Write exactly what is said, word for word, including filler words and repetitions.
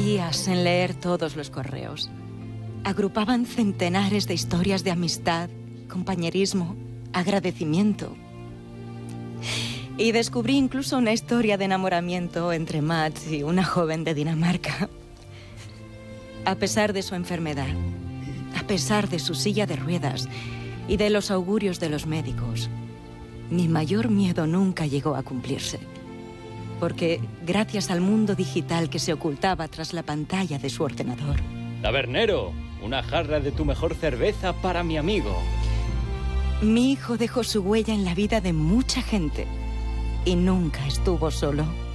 días en leer todos los correos. Agrupaban centenares de historias de amistad, compañerismo, agradecimiento. Y descubrí incluso una historia de enamoramiento entre Mats y una joven de Dinamarca. A pesar de su enfermedad, a pesar de su silla de ruedas y de los augurios de los médicos, mi mayor miedo nunca llegó a cumplirse. Porque gracias al mundo digital que se ocultaba tras la pantalla de su ordenador. Tabernero, una jarra de tu mejor cerveza para mi amigo. Mi hijo dejó su huella en la vida de mucha gente y nunca estuvo solo.